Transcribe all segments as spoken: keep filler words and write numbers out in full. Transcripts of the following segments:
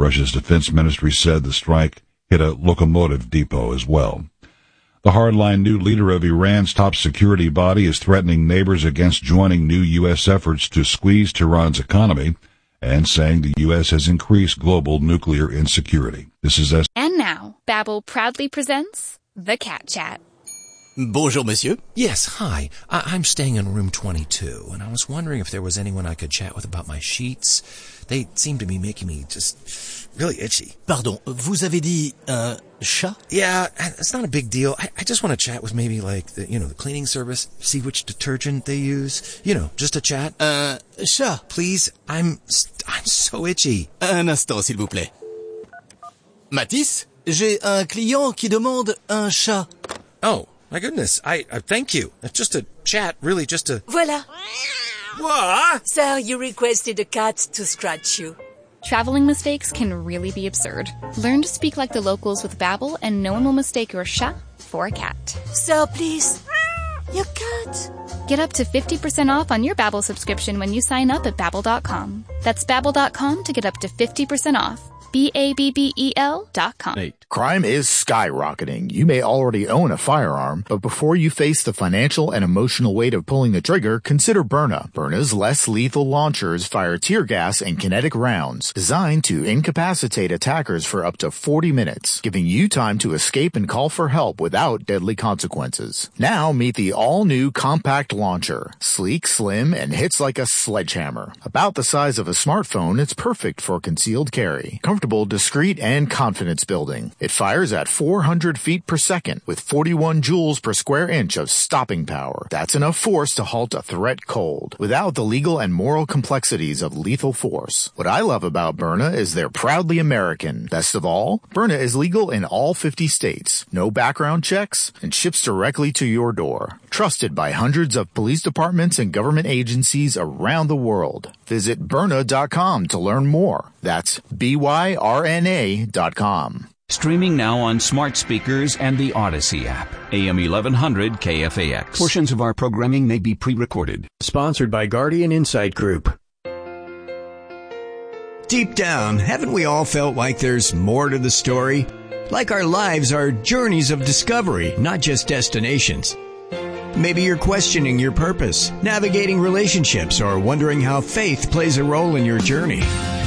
Russia's defense ministry said the strike hit a locomotive depot as well. The hardline new leader of Iran's top security body is threatening neighbors against joining new U S efforts to squeeze Tehran's economy and saying the U S has increased global nuclear insecurity. This is S. And now, Babbel proudly presents The Cat Chat. Bonjour, monsieur. Yes, hi. I- I'm staying in room twenty-two, and I was wondering if there was anyone I could chat with about my sheets. They seem to be making me just really itchy. Pardon, vous avez dit un chat? Yeah, it's not a big deal. I, I just want to chat with maybe like the, you know, the cleaning service, see which detergent they use. You know, just a chat. Un chat? Please, I'm I'm so itchy. Un instant, s'il vous plaît. Mathis, j'ai un client qui demande un chat. Oh. My goodness, I, I thank you. It's just a chat, really just a... Voila. What? Sir, you requested a cat to scratch you. Traveling mistakes can really be absurd. Learn to speak like the locals with Babbel, and no one will mistake your chat for a cat. Sir, please. Your cat. Get up to fifty percent off on your Babbel subscription when you sign up at Babbel dot com. That's Babbel dot com to get up to fifty percent off. B A B B E L dot com. Crime is skyrocketing. You may already own a firearm, but before you face the financial and emotional weight of pulling the trigger, consider Byrna. Byrna's less lethal launchers fire tear gas and kinetic rounds, designed to incapacitate attackers for up to forty minutes, giving you time to escape and call for help without deadly consequences. Now meet the all-new compact launcher. Sleek, slim, and hits like a sledgehammer. About the size of a smartphone, it's perfect for concealed carry. Comfortable, discreet, and confidence building. It fires at four hundred feet per second with forty-one joules per square inch of stopping power. That's enough force to halt a threat cold, without the legal and moral complexities of lethal force. What I love about Byrna is they're proudly American. Best of all, Byrna is legal in all fifty states, no background checks, and ships directly to your door. Trusted by hundreds of police departments and government agencies around the world. Visit Byrna dot com to learn more. That's B Y R N A dot com. Streaming now on smart speakers and the Odyssey app. A M eleven hundred K F A X. Portions of our programming may be pre-recorded. Sponsored by Guardian Insight Group. Deep down, haven't we all felt like there's more to the story? Like our lives are journeys of discovery, not just destinations. Maybe you're questioning your purpose, navigating relationships, or wondering how faith plays a role in your journey.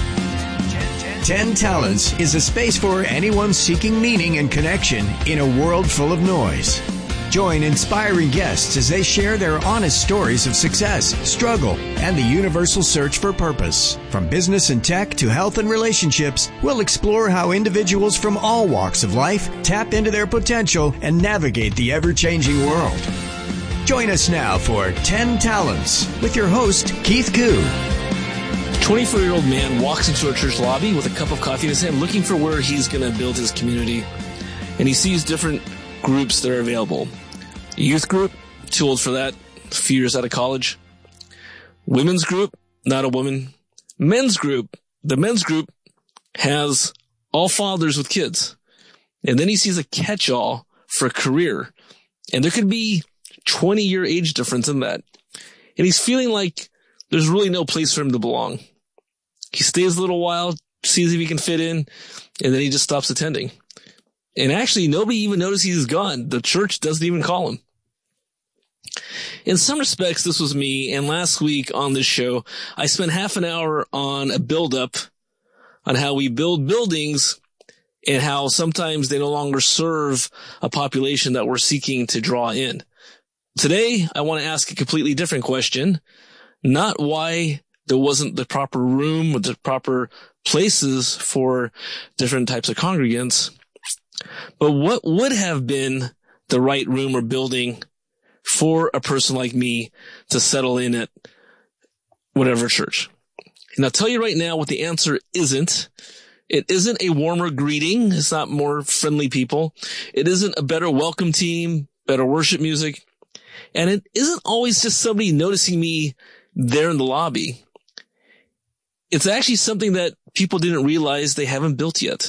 Ten Talents is a space for anyone seeking meaning and connection in a world full of noise. Join inspiring guests as they share their honest stories of success, struggle, and the universal search for purpose. From business and tech to health and relationships, we'll explore how individuals from all walks of life tap into their potential and navigate the ever-changing world. Join us now for ten Talents with your host, Keith Koo. twenty-four-year-old man walks into a church lobby with a cup of coffee in his hand, looking for where he's going to build his community. And he sees different groups that are available. A youth group, too old for that, a few years out of college. Women's group, not a woman. Men's group, the men's group has all fathers with kids. And then he sees a catch-all for a career. And there could be twenty-year age difference in that. And he's feeling like there's really no place for him to belong. He stays a little while, sees if he can fit in, and then he just stops attending. And actually, nobody even notices he's gone. The church doesn't even call him. In some respects, this was me, and last week on this show, I spent half an hour on a build-up on how we build buildings and how sometimes they no longer serve a population that we're seeking to draw in. Today, I want to ask a completely different question. Not why there wasn't the proper room or the proper places for different types of congregants, but what would have been the right room or building for a person like me to settle in at whatever church? And I'll tell you right now what the answer isn't. It isn't a warmer greeting. It's not more friendly people. It isn't a better welcome team, better worship music. And it isn't always just somebody noticing me there in the lobby. It's actually something that people didn't realize they haven't built yet.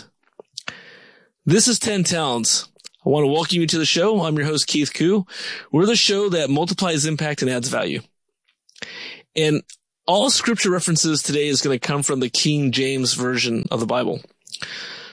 This is ten Talents. I want to welcome you to the show. I'm your host, Keith Koo. We're the show that multiplies impact and adds value. And all scripture references today is going to come from the King James Version of the Bible.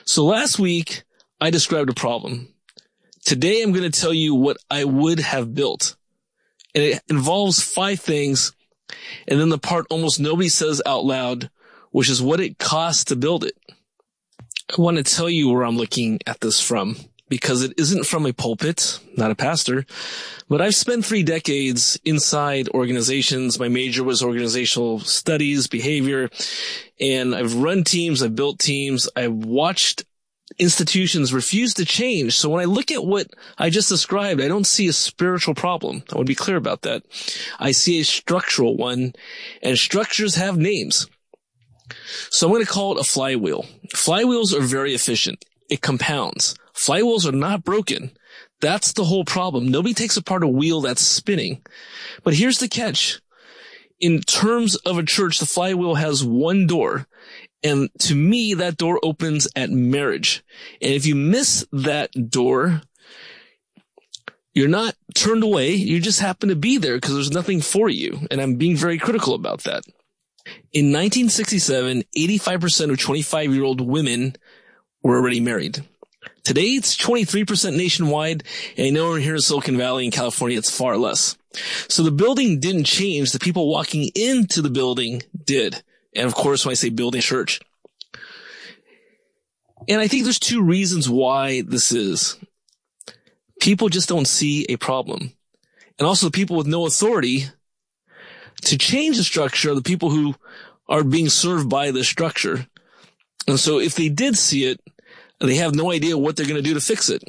So last week, I described a problem. Today, I'm going to tell you what I would have built. And it involves five things. And then the part almost nobody says out loud, which is what it costs to build it. I want to tell you where I'm looking at this from, because it isn't from a pulpit, not a pastor, but I've spent three decades inside organizations. My major was organizational studies, behavior, and I've run teams, I've built teams, I've watched institutions refuse to change. So when I look at what I just described, I don't see a spiritual problem. I want to be clear about that. I see a structural one, and structures have names. So I'm going to call it a flywheel. Flywheels are very efficient. It compounds. Flywheels are not broken. That's the whole problem. Nobody takes apart a wheel that's spinning. But here's the catch. In terms of a church, the flywheel has one door. And to me, that door opens at marriage. And if you miss that door, you're not turned away. You just happen to be there because there's nothing for you. And I'm being very critical about that. In nineteen sixty-seven, eighty-five percent of twenty-five-year-old women were already married. Today, it's twenty-three percent nationwide. And I know here in Silicon Valley in California, it's far less. So the building didn't change. The people walking into the building did. And of course, when I say building, church. And I think there's two reasons why this is. People just don't see a problem. And also the people with no authority to change the structure are the people who are being served by the structure. And so if they did see it, they have no idea what they're going to do to fix it.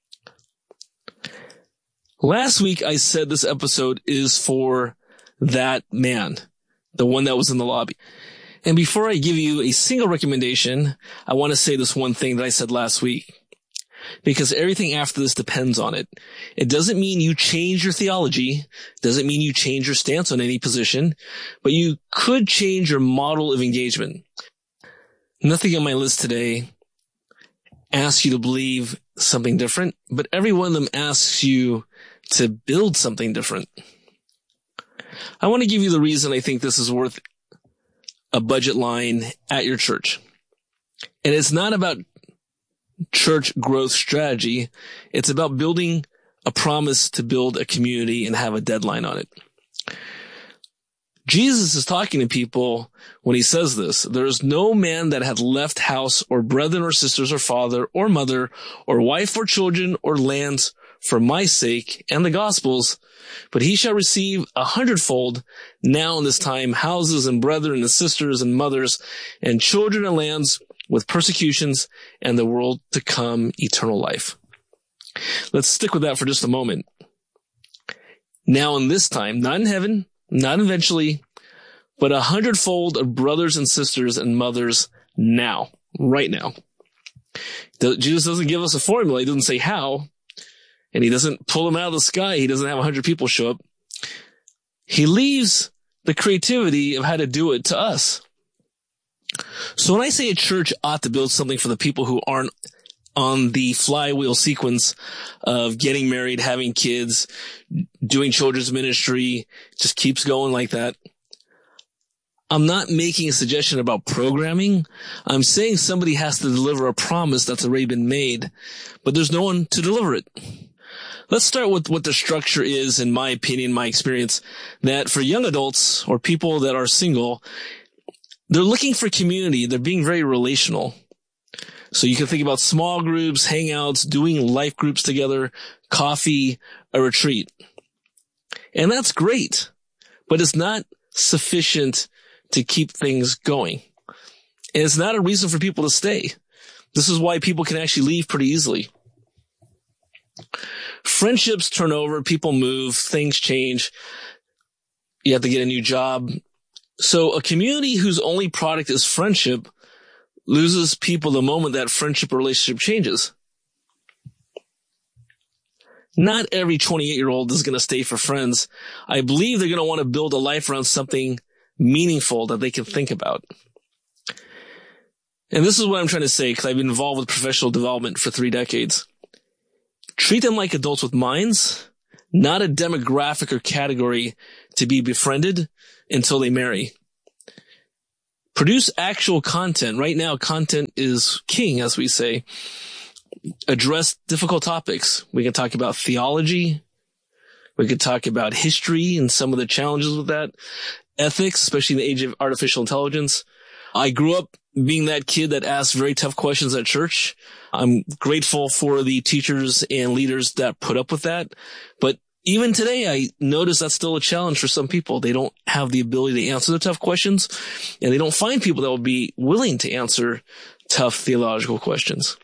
Last week, I said this episode is for that man, the one that was in the lobby. And before I give you a single recommendation, I want to say this one thing that I said last week, because everything after this depends on it. It doesn't mean you change your theology, doesn't mean you change your stance on any position, but you could change your model of engagement. Nothing on my list today asks you to believe something different, but every one of them asks you to build something different. I want to give you the reason I think this is worth a budget line at your church. And it's not about church growth strategy. It's about building a promise to build a community and have a deadline on it. Jesus is talking to people when he says this. There is no man that hath left house or brethren or sisters or father or mother or wife or children or lands for my sake and the gospel's, but he shall receive a hundredfold now in this time houses and brethren and sisters and mothers and children and lands with persecutions and the world to come eternal life. Let's stick with that for just a moment. Now in this time, not in heaven, not eventually, but a hundredfold of brothers and sisters and mothers now, right now. Jesus doesn't give us a formula. He doesn't say how. And he doesn't pull them out of the sky. He doesn't have a hundred people show up. He leaves the creativity of how to do it to us. So when I say a church ought to build something for the people who aren't on the flywheel sequence of getting married, having kids, doing children's ministry, just keeps going like that, I'm not making a suggestion about programming. I'm saying somebody has to deliver a promise that's already been made, but there's no one to deliver it. Let's start with what the structure is, in my opinion, my experience, that for young adults or people that are single, they're looking for community. They're being very relational. So you can think about small groups, hangouts, doing life groups together, coffee, a retreat. And that's great, but it's not sufficient to keep things going. And it's not a reason for people to stay. This is why people can actually leave pretty easily. Friendships turn over, people move, things change. You have to get a new job. So a community whose only product is friendship loses people the moment that friendship or relationship changes. Not every twenty-eight-year-old is going to stay for friends. I believe they're going to want to build a life around something meaningful that they can think about. And this is what I'm trying to say, because I've been involved with professional development for three decades. Treat them like adults with minds, not a demographic or category to be befriended until they marry. produce actual content. Right now, content is king, as we say. Address difficult topics. We can talk about theology. We could talk about history and some of the challenges with that. Ethics, especially in the age of artificial intelligence. I grew up being that kid that asked very tough questions at church. I'm grateful for the teachers and leaders that put up with that. But even today, I notice that's still a challenge for some people. They don't have the ability to answer the tough questions, and they don't find people that will be willing to answer tough theological questions.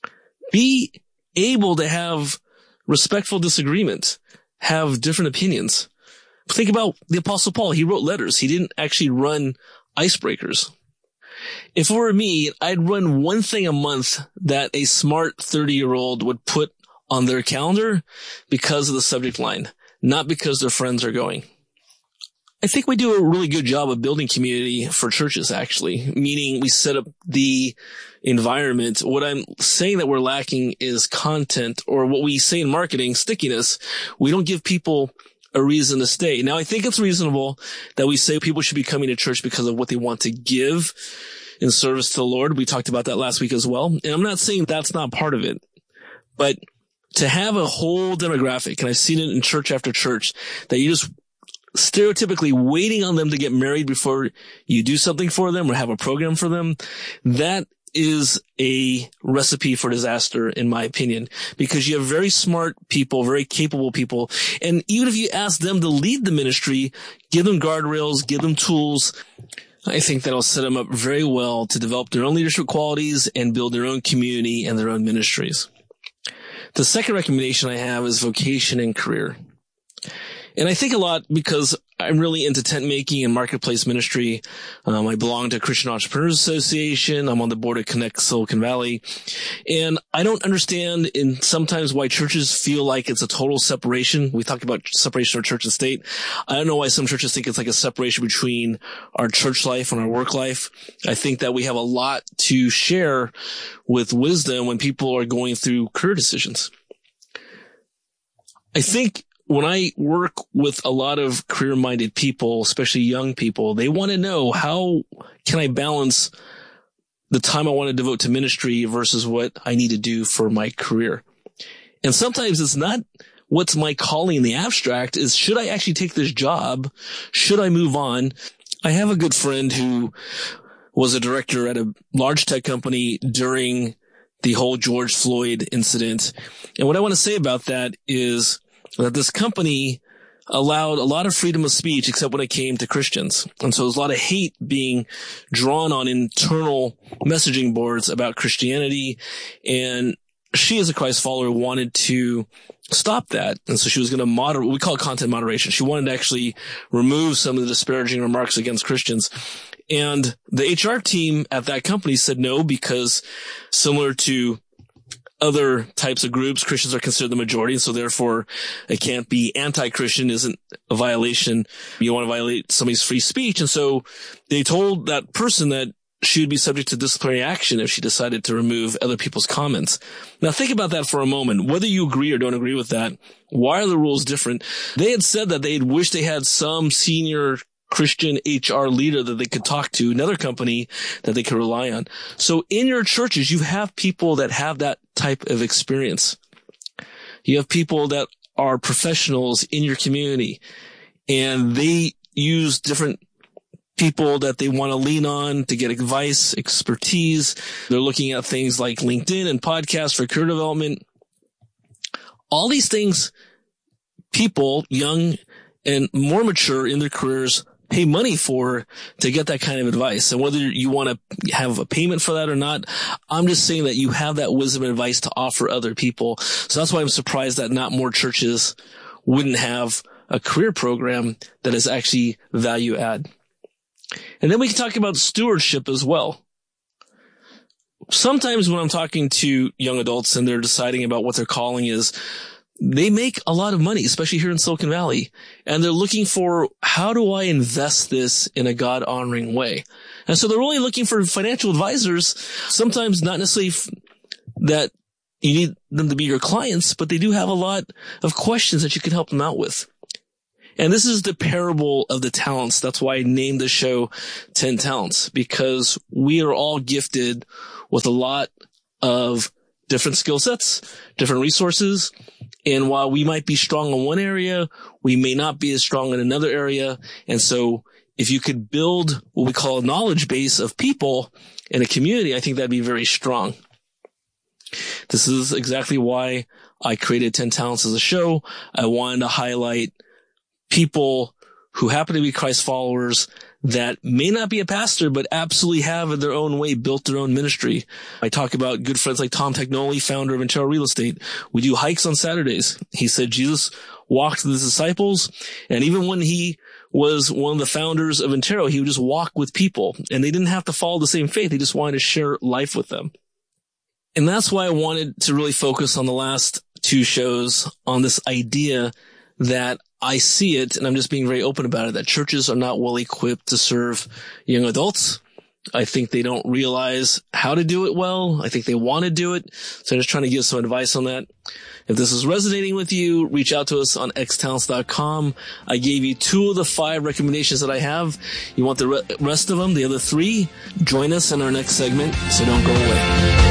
Be able to have respectful disagreement, have different opinions. Think about the Apostle Paul. He wrote letters. He didn't actually run icebreakers. If it were me, I'd run one thing a month that a smart thirty-year-old would put on their calendar because of the subject line, not because their friends are going. I think we do a really good job of building community for churches, actually, meaning we set up the environment. What I'm saying that we're lacking is content, or what we say in marketing, stickiness. We don't give people a reason to stay. Now, I think it's reasonable that we say people should be coming to church because of what they want to give in service to the Lord. We talked about that last week as well. And I'm not saying that's not part of it, but to have a whole demographic, and I've seen it in church after church, that you just stereotypically waiting on them to get married before you do something for them or have a program for them, that is a recipe for disaster, in my opinion, because you have very smart people, very capable people. And even if you ask them to lead the ministry, give them guardrails, give them tools, I think that'll set them up very well to develop their own leadership qualities and build their own community and their own ministries. The second recommendation I have is vocation and career. And I think a lot because I'm really into tent making and marketplace ministry. Um, I belong to Christian Entrepreneurs Association. I'm on the board of Connect Silicon Valley. And I don't understand in sometimes why churches feel like it's a total separation. We talk about separation of church and state. I don't know why some churches think it's like a separation between our church life and our work life. I think that we have a lot to share with wisdom when people are going through career decisions. I think when I work with a lot of career-minded people, especially young people, they want to know, how can I balance the time I want to devote to ministry versus what I need to do for my career? And sometimes it's not what's my calling in the abstract, is should I actually take this job? Should I move on? I have a good friend who was a director at a large tech company during the whole George Floyd incident. And what I want to say about that is that this company allowed a lot of freedom of speech except when it came to Christians. And so there's a lot of hate being drawn on internal messaging boards about Christianity. And she, as a Christ follower, wanted to stop that. And so she was going to moderate, we call it content moderation. She wanted to actually remove some of the disparaging remarks against Christians. And the H R team at that company said no, because similar to other types of groups, Christians are considered the majority, and so therefore it can't be anti-Christian, isn't a violation. You don't want to violate somebody's free speech. And so they told that person that she would be subject to disciplinary action if she decided to remove other people's comments. Now think about that for a moment. Whether you agree or don't agree with that, why are the rules different? They had said that they'd wish they had some senior Christian H R leader that they could talk to, another company that they could rely on. So in your churches, you have people that have that type of experience. You have people that are professionals in your community, and they use different people that they want to lean on to get advice, expertise. They're looking at things like LinkedIn and podcasts for career development. All these things, people, young and more mature in their careers, pay money for to get that kind of advice. And whether you want to have a payment for that or not, I'm just saying that you have that wisdom and advice to offer other people. So that's why I'm surprised that not more churches wouldn't have a career program that is actually value add. And then we can talk about stewardship as well. Sometimes when I'm talking to young adults and they're deciding about what their calling is, they make a lot of money, especially here in Silicon Valley, and they're looking for, how do I invest this in a God-honoring way? And so they're only looking for financial advisors, sometimes not necessarily f- that you need them to be your clients, but they do have a lot of questions that you can help them out with. And this is the parable of the talents. That's why I named the show ten Talents, because we are all gifted with a lot of different skill sets, different resources. And while we might be strong in one area, we may not be as strong in another area. And so if you could build what we call a knowledge base of people in a community, I think that'd be very strong. This is exactly why I created ten Talents as a show. I wanted to highlight people who happen to be Christ followers that may not be a pastor, but absolutely have in their own way built their own ministry. I talk about good friends like Tom Tagnoli, founder of Intero Real Estate. We do hikes on Saturdays. He said Jesus walked with his disciples, and even when he was one of the founders of Intero, he would just walk with people, and they didn't have to follow the same faith. They just wanted to share life with them. And that's why I wanted to really focus on the last two shows on this idea that I see it, and I'm just being very open about it, that churches are not well equipped to serve young adults. I think they don't realize how to do it well. I think they want to do it. So I'm just trying to give some advice on that. If this is resonating with you, reach out to us on x talents dot com. I gave you two of the five recommendations that I have. You want the re- rest of them, the other three? Join us in our next segment, so don't go away.